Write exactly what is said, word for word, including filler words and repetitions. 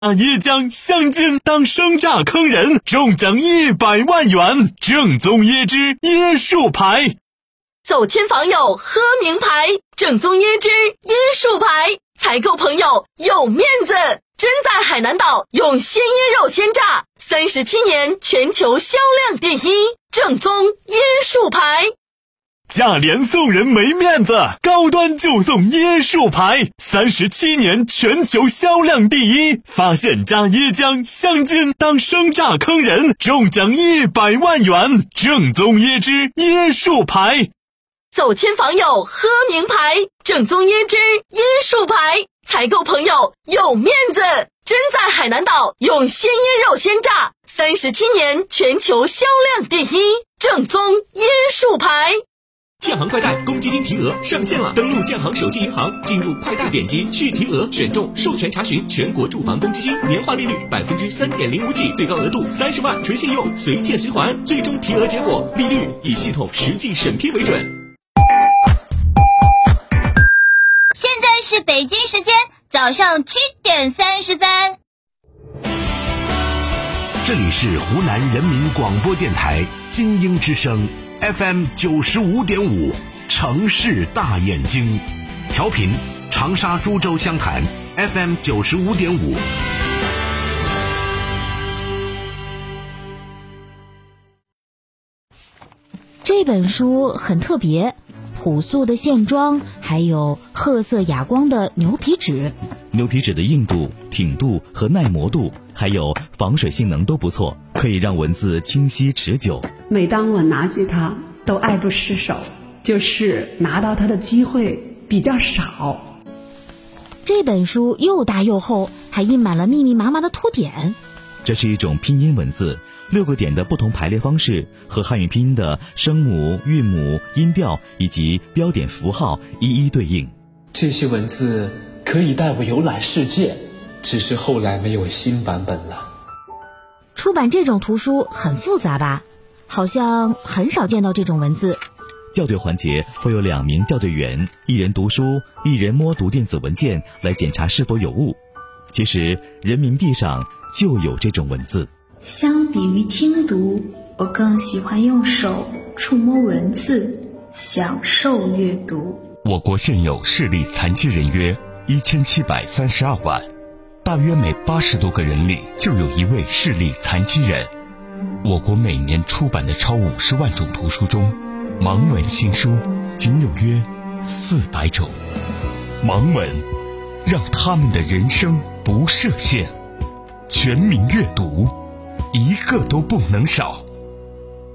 椰浆香精当生榨坑人，中奖一百万元，正宗椰汁椰树牌。 走亲访友喝名牌，正宗椰汁椰树牌，采购朋友有面子。真在海南岛用鲜椰肉鲜榨，三十七年全球销量第一，正宗椰树牌。 价廉送人没面子，高端就送椰树牌，三十七年全球销量第一，发现加椰浆香精当生榨坑人，中奖一百万元，正宗椰汁椰树牌。 走亲访友喝名牌，正宗椰汁椰树牌，采购朋友有面子。真在海南岛用鲜椰肉鲜榨，三十七年全球销量第一，正宗椰树牌。 建行快贷公积金提额上线了，登录建行手机银行，进入快贷点击去提额，选中授权查询全国住房公积金，年化利率百分之三点零五起，最高额度三十万，纯信用，随借随还，最终提额结果利率以系统实际审批为准。 现在是北京时间早上七点三十分。 这里是湖南人民广播电台精英之声 F M 九十五点五，城市大眼睛，调频长沙株洲湘潭 F M 九十五点五。 这本书很特别，朴素的线装，还有褐色哑光的牛皮纸。 牛皮纸的硬度、挺度和耐磨度，还有防水性能都不错，可以让文字清晰持久。 每当我拿起它，都爱不释手，就是拿到它的机会比较少。 这本书又大又厚，还印满了密密麻麻的图点。 这是一种拼音文字，六个点的不同排列方式和汉语拼音的声母、韵母、音调以及标点符号一一对应。 这些文字可以带我游览世界，只是后来没有新版本了。 出版这种图书很复杂吧？好像很少见到这种文字。 校对环节会有两名校对员，一人读书，一人摸读电子文件来检查是否有误。其实人民币上就有这种文字。 相比于听读，我更喜欢用手触摸文字，享受阅读。 我国现有视力残疾人约一千七百三十二万，大约每八十多个人里就有一位视力残疾人。我国每年出版的超五十万种图书中，盲文新书仅有约四百种。盲文让他们的人生不设限，全民阅读，一个都不能少。